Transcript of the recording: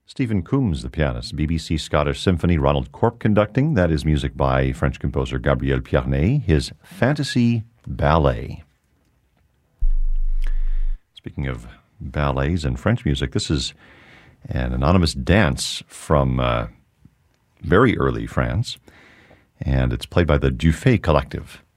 Stephen Coombs, the pianist, BBC Scottish Symphony, Ronald Corp conducting. That is music by French composer Gabriel Piarnet, his Fantasy Ballet. Speaking of ballets and French music, this is an anonymous dance from very early France, and it's played by the Dufay Collective.